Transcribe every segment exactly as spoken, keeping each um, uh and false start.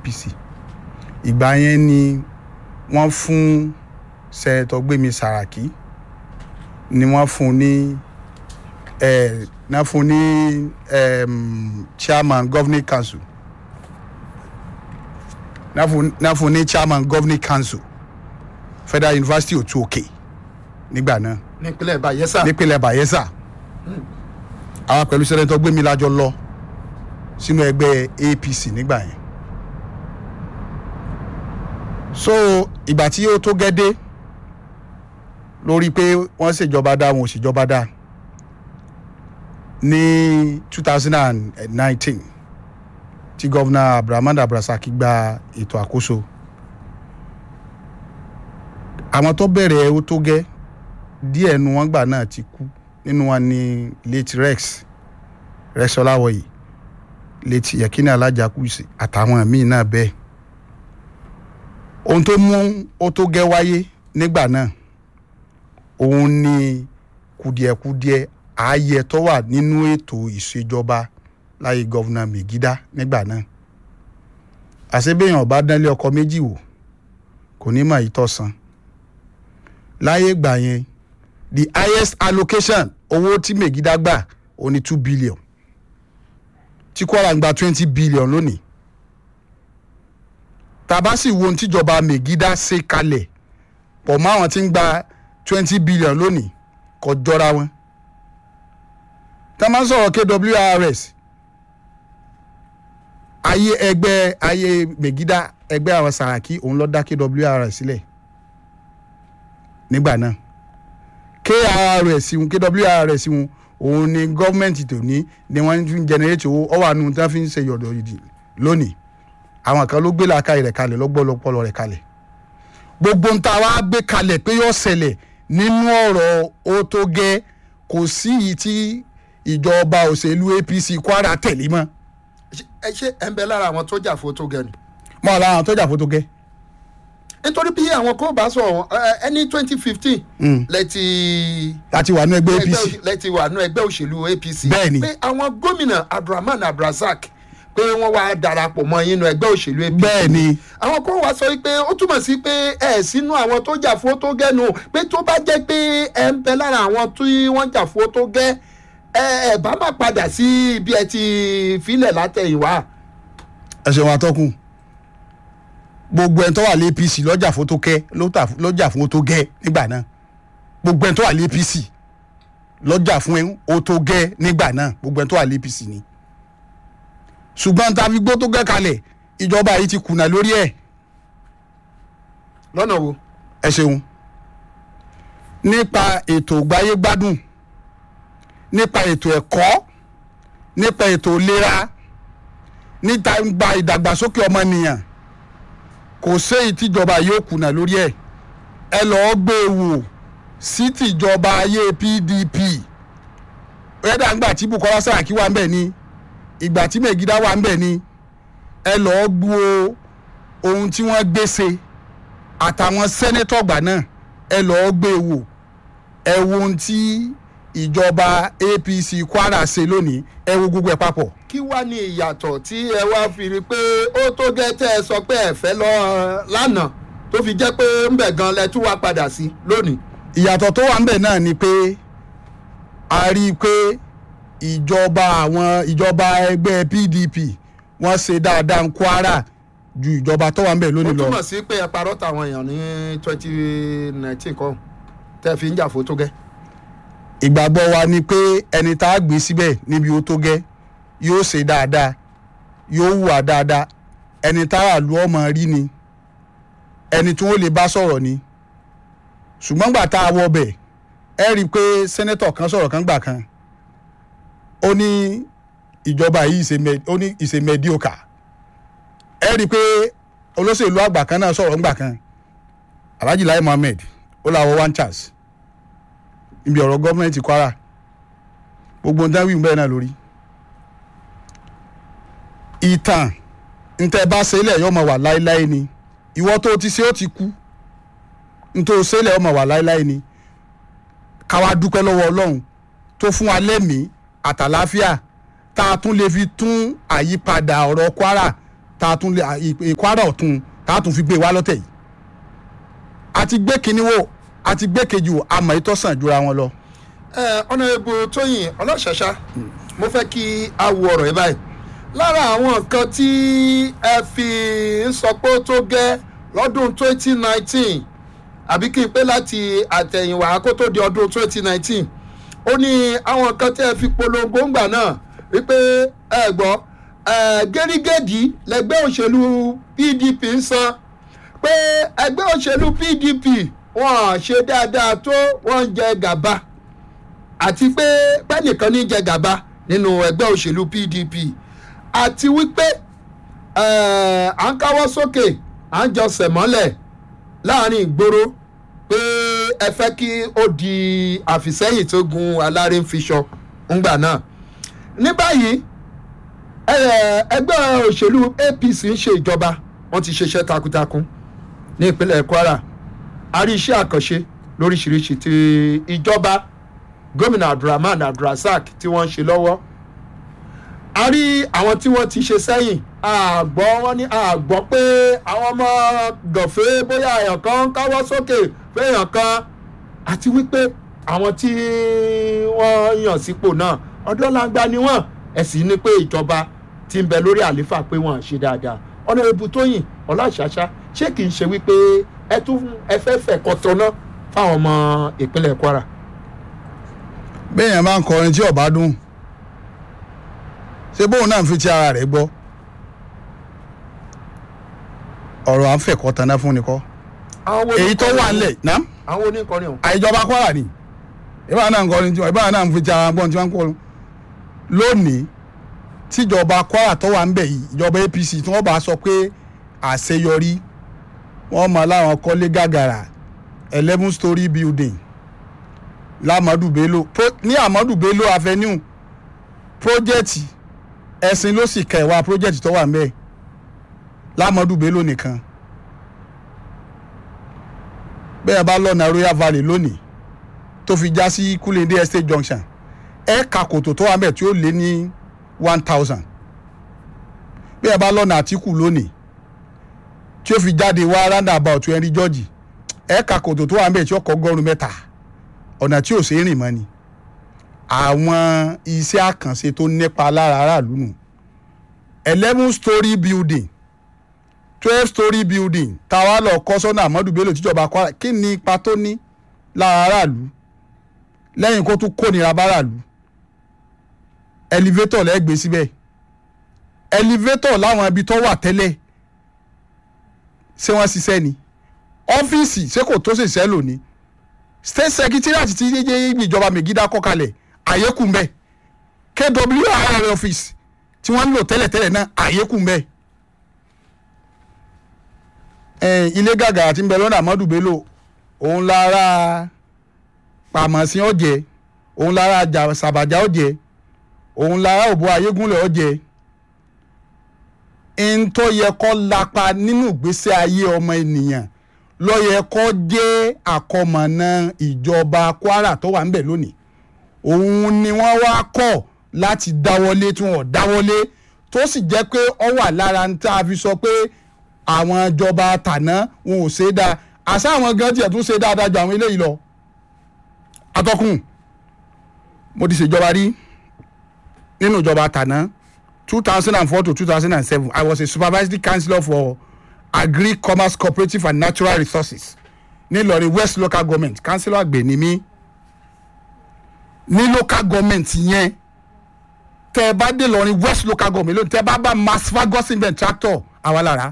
C ìgbà yẹn ni wọ́n fún Sẹ́nẹ́tọ̀ Gbémi Sàràkí ni wọ́n fún ní ẹ̀ náà fún ní chairman governing council náà fún náà fún ní chairman governing council Federal University Otu Òkè nígbà náà nípínlẹ̀ Bayelsa nípínlẹ̀ Bayelsa àwọn pẹ̀lú Sẹ́nẹ́tọ̀ Gbémi lájọ lọ sínú ẹgbẹ́ A P C nígbà yẹn so ìgbà tí ó tó gẹ́dẹ́ lórí pé wọ́n ṣèjọba dá wọn ò ṣèjọba dá ní two thousand nineteen tí gọ́vnà Abdulrahman Abdulrasaq gba ètò àkóso àwọn tó bẹ̀rẹ̀ ó tó gẹ́ díẹ̀ nu wọn gbà náà ti kú nínú wọn ní late Rex Rex Ọláwọyè late Yekini Alájàkúsì àtàwọn míì náà bẹ́ẹ̀ ohun tó mú ó tó gẹ́ wáyé nígbà náà òun ni kùdìẹ̀kùdìẹ̀ ààyè tó wà nínú ètò ìṣèjọba láyé gọ́vnà Mègídá nígbà náà àṣebéyàn bá dánlé ọkọ méjì wò kò ní mọ̀ ìtọ́sán láyé gbà yẹn the highest allocation owó tí Mègídá gbà ó ní two billion tí Kwara ń gba twenty billion lónìí tàbá sì wo ohun tíjọba Mègídá ṣe kalẹ̀ pọ̀ mọ́ àwọn tí ń gba twenty billion lónìí kò jọra wọn tá a máa ń sọ̀rọ̀ K W R S ayé ẹgbẹ́ ayé Mègídá ẹgbẹ́ àwọn Sàràkí òun ló dá K W R S sílẹ̀ nígbà náà K R S wọn K W R S wọn òun ni gọ́ọ̀mẹ̀ntì tó ní ni wọ́n fi ń generate owó ọwọ́ àánú tí wọ́n fi ń ṣe yọ̀dọ̀ yìí lónìí àwọn kan ló gbé làákàyè rẹ̀ kalẹ̀ lọ́gbọ́lọpọlọ rẹ̀ kalẹ̀ gbogbo ń ta wá gbé kalẹ̀ pé yóò ṣẹlẹ̀ nínú ọ̀rọ̀ ó tó gẹ́ kò sí yìí tí ìjọba òṣèlú A P C Kwara tẹ̀lé mọ́. ẹ ṣe ẹ ń bẹ lára àwọn tó jà fún tó gẹ ni. mọ́ lára àwọn tó jà fún tó gẹ́. nítorí bí àwọn kò bá sọ ẹni twenty fifteen lẹ́tì láti wà nú ẹgbẹ́ A P C lẹ́tì wà nú ẹgbẹ́ òṣèlú A P C bẹ́ẹ̀ ni pé àwọn gómìnà Abdulrahman Abdulrasaq pé wọ́n wá darapọ̀ mọ́ yín nú ẹgbẹ́ òṣèlú A P C bẹ́ẹ̀ ni àwọn kan wá sọ pé ó túmọ̀ sí pé ẹ sínú àwọn tó jà fún tó gẹ́ nu pé tó bá jẹ́ pé ẹ ń bẹ lára àwọn tí wọ́n jà fún tó gẹ́ ẹ ẹ bá má padà sí ibi ẹ ti filẹ̀ látẹ̀yìnwá. ẹ ṣeun atọ́kùn gbogbo ẹni tó wà lé A P C lọ́jà fún tó kẹ́ lọ́jà fún tó gẹ́ nígbà náà gbogbo ẹni tó wà lé A P C lọ́jà fún ó tó gẹ́ nígbà náà gbogbo ẹni tó wà lé A P C ni ṣùgbọ́n tá a fi gbó tó gẹ́ kalẹ̀ ìjọba yìí ti kùnà lórí ẹ̀. lọ́nà wo. ẹ ṣeun nípa ètò ìgbáyé gbádùn nípa ètò ẹ̀kọ́ nípa ètò ìlera níta gba ìdàgbàsókè ọmọnìyàn kò séyìí tíjọba yóò kùnà lórí ẹ̀ ẹ lọ́ọ́ gbé e wò sí tìjọba ayé P D P ẹ̀dá ńgbà tí Bukola Saraki wà ń bẹ̀ ni ìgbà tí Mègídá wà ń bẹ̀ ni ẹ lọ́ọ́ gbọ́ ohun tí wọ́n gbèsè àtàwọn sẹ́nẹ́tọ̀ gbà náà ẹ lọ́ọ́ gbé e wò ẹ wo ohun tí ìjọba A P C Kwara ṣe lónìí ẹ wo gbogbo ẹ papọ̀. kí wàá ní ìyàtọ̀ tí ẹ wá fi rí pé ó tó gẹ́ tẹ́ ẹ sọ pé ẹ fẹ́ lọ lánàá tó fi jẹ́ pé ń bẹ̀ gan lẹ tún wá padà sí lónìí. ìyàtọ̀ tó wà ń bẹ̀ náà ni pé a rí i pé ìjọba àwọn ìjọba ẹgbẹ́ P D P wọ́n ṣe dáadáa ń Kwara ju ìjọba tó wà ń bẹ̀ lónìí lọ. ó túmọ̀ sí pé ẹ parọ́ tàwọn èèyàn ní twenty nineteen kan tẹ́ fi ń jà fún tó gẹ́. ìgbàgbọ́ wa ni pé ẹni tá a gbé síbẹ̀ níbi ó tó gẹ́ yóò ṣe dáadáa yóò hùwà dáadáa ẹni tá a lu ọmọ rí ni ẹni tí wọ́n lè bá sọ̀rọ̀ ni ṣùgbọ́n gbà tá a wọ bẹ̀ ẹ rí i pé sẹ́nẹ́tọ̀ kan sọ̀rọ̀ kan gbà kan ó ní ìjọba yìí ó ní ìṣe mediocre ẹ rí i pé olóṣèlú àgbà kan náà sọ̀rọ̀ ńgbà kan Alhaji Lai Mohammed ó làwọ̀ one chance ibi ọ̀rọ̀ gọ́ọ̀mẹ̀ntì Kwara gbogbo ń dáwìn bẹ́ẹ̀ náà lórí ìtàn ntẹ bá ṣe ilẹ̀ yóò máa wà láéláé ni ìwọ tó ti ṣe ó ti kú ntọ́ ṣe ilẹ̀ yóò máa wà láéláé ni káwa dúpẹ́ lọ́wọ́ Ọlọ́run tó fún wa lẹ́mìí àtàláfíà tá a tún lè fi tún àyípadà ọ̀rọ̀ Kwara tá a tún lè Kwara ọ̀tún tá a tún fi gbé wá lọ́tẹ̀ yìí àti gbé kinní wò àti gbé kejì wò àmọ́ ìtọ́sàn jura wọn lọ. ẹ ọ̀nàrẹ́bù Tóyìn Ọlọ́ṣàṣà mo fẹ́ kí a wo ọ̀rọ̀ yìí báyìí lára àwọn nǹkan tí ẹ fi ń sọ pé ó tó gẹ́ lọ́dún twenty nineteen àbí kí n pé láti àtẹ̀yìnwá kó tó di ọdún twenty nineteen ó ní àwọn nǹkan tí ẹ fi polongo ńgbà náà wípé ẹ gbọ́ gẹ́rígẹ́dì lẹ́gbẹ́ òṣèlú P D P ń san pé ẹgbẹ́ òṣèlú P D P wọ́n ṣe dáadáa tó wọ́n ń jẹ gàba àti pé pẹ́nìkan ní jẹ gàba nínú ẹgbẹ́ òṣèlú P D P àti wípé à ń káwọ́ sókè à ń jọ sẹ̀mọ́lẹ̀ láàrin ìgboro pé ẹ fẹ́ kí ó di àfìsẹ́yìn tó gun aláré ń fiṣọ ńgbà náà. ní báyìí ẹgbẹ́ òṣèlú A P C ń ṣe ìjọba wọ́n ti ṣiṣẹ́ takuntakun ní ìpínlẹ̀ Kwara a rí iṣẹ́ àkànṣe lóríṣiríṣi tí ìjọba gómìnà Abdulrahman Abdulrasaq tí wọ́n ń ṣe lọ́wọ́ a rí àwọn tí wọ́n ti ṣe sẹ́yìn àgbọ̀ wọ́n ní àgbọ̀ pé àwọn ọmọ gànfẹ́ bóyá èèyàn kan ń káwọ́ sókè fẹ́yàn kan àti wípé àwọn tí wọ́n yàn sípò náà ọ̀dọ́langba ni wọ́n ẹ̀sìn ni pé ìjọba ti ń bẹ lórí àlééfà pé wọ́n ṣe dáadáa ọ̀nàrẹ́bù Tóyìn Ọláṣàṣà ṣé kì í ṣe wípé ẹ tún ẹ fẹ́ fẹ́ kọ́tọ́ná fáwọn ọmọ ìpínlẹ̀ Kwara. béèyàn máa ń kọrin tí ọba dùn ṣé bóun náà ń fi ti ara rẹ̀ gbọ́ ọ̀rọ̀ à ń fẹ̀kọ́ tanná fún ni kọ́ èyí tó wà nílẹ̀ náà àwọn oníkọrin ọ̀hún. àìjọba Kwara ni ìbára náà ń kọrin tí ìbára náà ń fi ti ara gbọ́n tí wọ́n ń kọ́ lónìí tíjọba Kwara tó wà ń bẹ̀ yìí ìjọba A P C tí wọ́n bá sọ pé àṣeyọrí wọ́n mọ láwọn kọ́lé gàgàrà eleven story building l'Amadu Bello ní Amadu Bello avenue project ẹ̀sìn ló sì kẹwàá project tó wà ń bẹ̀ l'Amadu Bello nìkan bẹ́ẹ̀ bá lọ́nà Royal Valley lónìí tó fi já sí Kulende Estate Junction ẹ̀ka kòtò tó wà ń bẹ̀ tí ó lé ní one thousand bẹ́ẹ̀ bá lọ́nà Àtíkù lónìí tí ó fi jáde wá roundabout Henry George ẹ̀ka kòtò tó wà ń bẹ̀ tí ó kọ́ gọ́rùn mẹ́ta ọ̀nà tí ò ṣe é rìn mọ́ ni àwọn iṣẹ́ àkànṣe tó nípa lára aráàlú nù eleven story building twelve story building táwa lọ kọ́ sọ́nà Amadu Bello tíjọba Kwara kí ni ipa tó ní lára aráàlú lẹ́yìn kó tún kó nira báràlú elevator lẹ́gbẹ̀ẹ́ síbẹ̀ elevator láwọn ibi tó wà tẹ́lẹ̀ ṣé wọ́n ṣiṣẹ́ ni ọ́fíìsì ṣé kò tó ṣiṣẹ́ lónìí state secretariat ti yéye ìjọba Megida kọ́ kalẹ̀ àyékù ń bẹ K W R office tí wọ́n ń lò tẹ́lẹ̀tẹ́lẹ̀ náà àyékù ń bẹ ilé gàgà àti ń bẹ lọ́nà Amadu Bello òun lára pàmòsí ọ̀jẹ̀ òun lára sàbàjá ọ̀jẹ̀ òun lára òbó ayégúnlẹ̀ ọ̀jẹ̀ ń tó yẹ kó lapa nínú ìgbésí ayé ọmọ ènìyàn ló yẹ kó jẹ́ àkọmọ̀nà ìjọba Kwara tó wà ń bẹ̀ lónìí òun ni wọ́n wá kọ̀ láti dáwọ́lé tí wọ́n dáwọ́lé tó sì jẹ́ pé ó wà lára ń tá a fi sọ pé àwọn ìjọba tàná wọn ò ṣe é dáa àṣà àwọn gan tiẹ̀ tún ṣe dáadáa ju àwọn eléyìí lọ. atọ́kùn mo ti ṣèjọba rí nínú ìjọba tàná two thousand and four to two thousand and seven I was a supervisory councillor for agri commerce cooperative and natural resources ní Ìlọrin West local government councillor àgbẹ̀ ni mí ní local government yẹn tẹ bá dé Ìlọrin West local government lónìí tẹ bá bá Mass Ferguson invent tractor àwa lára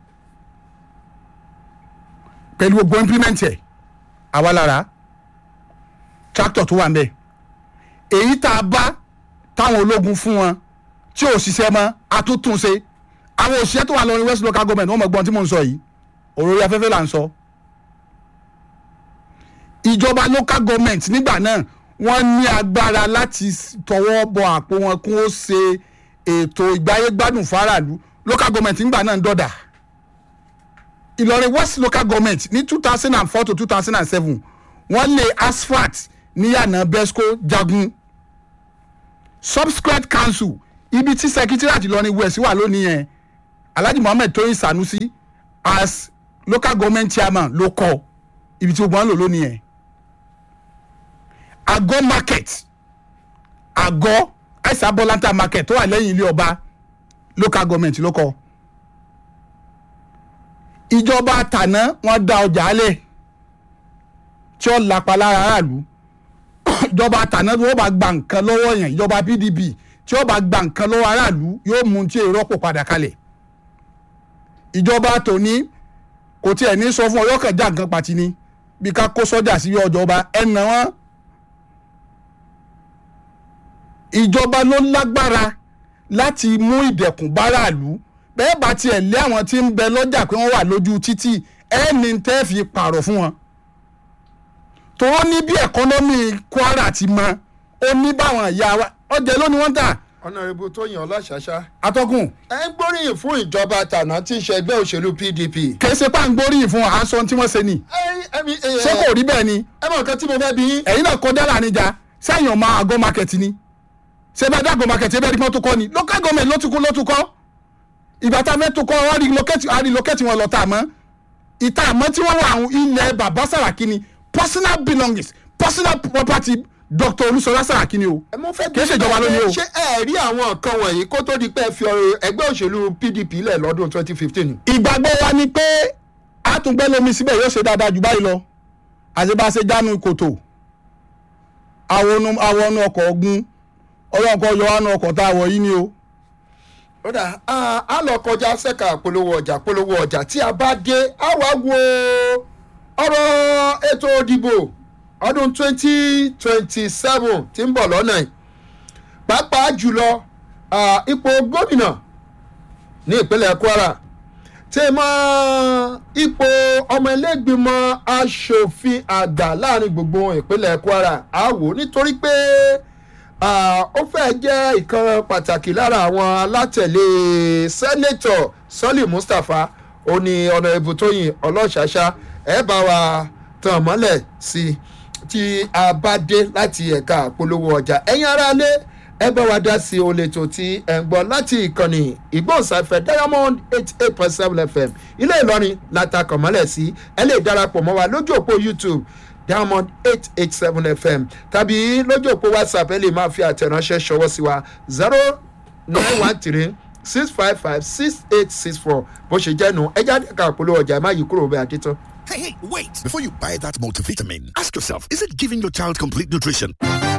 pẹ̀lú gbogbo implement ẹ̀ àwa lára tractor tó wà ń bẹ̀ èyí tá a bá táwọn ológun fún wọn tí ò ṣiṣẹ́ mọ́ àtúntúnṣe àwọn òṣìṣẹ́ tó wà lórí West local government wọ́n mọ̀ gbọ́n tí mò ń sọ yìí òròrí afẹ́fẹ́ là ń sọ. ìjọba local government nígbà náà wọ́n ní agbára láti tọwọ́ bọ àpò wọn kún ó ṣe ètò ìgbáyégbádùn fáráàlú local government nígbà náà ń dọ̀dà. Ìlọrin West local government ní two thousand and four to two thousand and seven wọ́n lé asphalt níyànà Besco Jagun subsequent council ibi tí secretariat Ìlọrin West wà lónìí yẹn Alhaji Muhammed Toyin Sanusi as local government chairman ló kọ́ ibi tí gbogbo wọn lò lónìí yẹn. Àgọ́ market àgọ́ àìsàn Bolanta market tó wà lẹ́yìn ilé ọba local government ló kọ́. Ìjọba tàná wọ́n dá ọjà alẹ̀ tí ó lápa lára aráàlú. Ìjọba tàná tí wọ́n bá gba nǹkan lọ́wọ́ yẹn ìjọba P D P tí wọ́n bá gba nǹkan lọ́wọ́ aráàlú yóò mú tí èrò pò padà kalẹ̀. Ìjọba tòní kò tiẹ̀ ní sọ fún ọyọ́ kan já nǹkan pàtì ni bí ká kó sọ́jà sí ọjọba ẹnà wọn. Ìjọba ló lágbára láti mú ìdẹ̀kùn báráàlú bẹ́ẹ̀ bá tiẹ̀ lé àwọn tí ń bẹ lọ́jà pé wọ́n wà lójú títì ẹni tẹ́ fi pààrọ̀ fún wọn. tó ní bí ẹ̀kọ́nọ́mì Kwara ti mọ ó ní báwọn ìyá wa ọjà ló ni wọ́n tà. Honourable Tóyìn Ọláṣàṣà. Atọ́kùn. ẹ ń gbóríyìn fún ìjọba tàná tí ń ṣe ẹgbẹ́ òṣèlú P D P. kìí ṣe pà ń gbóríyìn fún aṣọ tí wọ́n ṣe ni. ṣé kò rí bẹ́ẹ̀ ni. ẹ mọ̀ nǹkan tí mo fẹ́ bí yín. ẹ̀yin náà kọjá láàrinjà sẹ́yìn ọmọ àgọ́ market ni. ṣé bá dàgọ́ market ẹbẹ́ ẹ̀dínwó tó kọ́ ni local government ló tún kọ́ ló tún kọ́. ìgbà tá a fẹ́ tó kọ́ wọ́n relocate wọn lọ tà mọ́. ìta àmọ́ tí wọ́n wà ilẹ̀ bàbá Sàràkí ni personal belongings personal property Doctor Olúṣọlá Sàràkí ni o. kì í ṣèjọba lónìí o. ṣé ẹ rí àwọn nǹkan wọ̀nyí kó tó di pé ẹ fi ẹgbẹ́ òṣèlú P D P lẹ̀ lọ́dún twenty fifteen. ìgbàgbọ́ wa ni pé àtúngbẹ́ lomi síbẹ̀ yóò ṣe dáadáa jù báyìí lọ àṣebáṣe jánu kòtò àwọn ọ̀nà ọkọ̀ ọ̀gbun ọlọ́nkọ́ yọ wánú ọkọ̀ tá a wọ̀ yìí ni o. ó dà á lọ kọjá sẹ́ka polówó ọjà polówó ọjà tí a bá dé á wá wo ọ̀rọ̀ ètò ìdìbò ọdún twenty twenty seven tí ń bọ̀ lọ́nà yìí pàápàá jùlọ ipò gómìnà ní ìpínlẹ̀ Kwara tí mọ́ ipò ọmọ ẹlẹ́gbìmọ̀ aṣòfin àgbà láàrin gbogbo ìpínlẹ̀ Kwara á wò nítorí pé ó fẹ́ jẹ́ ìkan pàtàkì lára àwọn alátẹ̀lé sẹ́nẹ́tọ̀ Sọ́lì Mustapha ó ní Honourable Tóyìn Ọláṣàṣà ẹ̀ bá wa tàn mọ́lẹ̀ sí i tí a bá dé láti ẹ̀ka àpolówó ọjà ẹ̀yin aráalé ẹ bá wa dá sí olétò tí ẹ̀ ń gbọ́ láti ìkànnì ìgbóhùnsáfẹ́ Diamond eighty eight point seven F M ilé Ìlọrin látakàn mọ́lẹ̀ sí ẹ lè darapọ̀ mọ́ wa lójú òpó YouTube Diamond eight eight seven F M tàbí lójú òpó WhatsApp ẹ lè máa fi àtẹ̀ránṣẹ́ ṣọwọ́ sí wa zero nine one three six five five six eight six four bó ṣe jẹ́ nu ẹ jáde ẹ̀ka àpolówó ọjà ẹ má yí kúrò bẹ́ẹ̀ àdétán. Hey, hey, wait! Before you buy that multivitamin, ask yourself, is it giving your child complete nutrition?